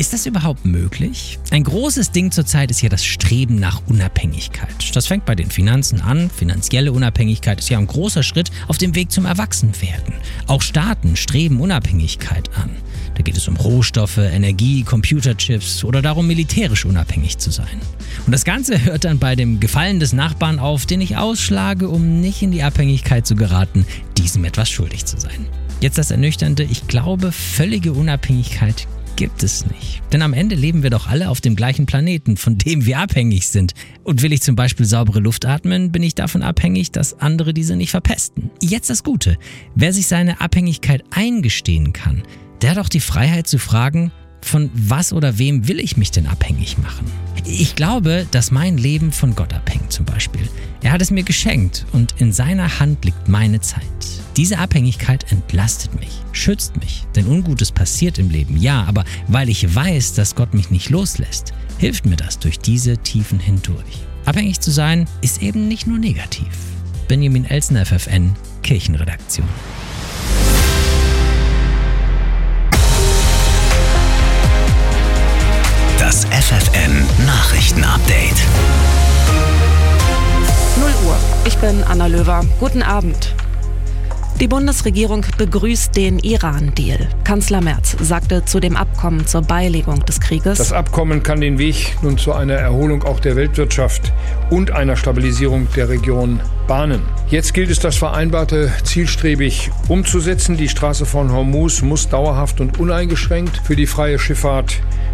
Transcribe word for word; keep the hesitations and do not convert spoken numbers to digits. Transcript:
Ist das überhaupt möglich? Ein großes Ding zurzeit ist ja das Streben nach Unabhängigkeit. Das fängt bei den Finanzen an. Finanzielle Unabhängigkeit ist ja ein großer Schritt auf dem Weg zum Erwachsenwerden. Auch Staaten streben Unabhängigkeit an. Da geht es um Rohstoffe, Energie, Computerchips oder darum, militärisch unabhängig zu sein. Und das Ganze hört dann bei dem Gefallen des Nachbarn auf, den ich ausschlage, um nicht in die Abhängigkeit zu geraten, diesem etwas schuldig zu sein. Jetzt das Ernüchternde: Ich glaube, völlige Unabhängigkeit gibt es nicht. Denn am Ende leben wir doch alle auf dem gleichen Planeten, von dem wir abhängig sind. Und will ich zum Beispiel saubere Luft atmen, bin ich davon abhängig, dass andere diese nicht verpesten. Jetzt das Gute: Wer sich seine Abhängigkeit eingestehen kann, der hat auch die Freiheit zu fragen, von was oder wem will ich mich denn abhängig machen? Ich glaube, dass mein Leben von Gott abhängt zum Beispiel. Er hat es mir geschenkt und in seiner Hand liegt meine Zeit. Diese Abhängigkeit entlastet mich, schützt mich, denn Ungutes passiert im Leben, ja, aber weil ich weiß, dass Gott mich nicht loslässt, hilft mir das durch diese Tiefen hindurch. Abhängig zu sein ist eben nicht nur negativ. Benjamin Elsner, F F N, Kirchenredaktion. Das F F N-Nachrichten-Update. null Uhr. Ich bin Anna Löwer. Guten Abend. Die Bundesregierung begrüßt den Iran-Deal. Kanzler Merz sagte zu dem Abkommen zur Beilegung des Krieges: Das Abkommen kann den Weg nun zu einer Erholung auch der Weltwirtschaft und einer Stabilisierung der Region bahnen. Jetzt gilt es, das Vereinbarte zielstrebig umzusetzen. Die Straße von Hormuz muss dauerhaft und uneingeschränkt für die freie Schifffahrt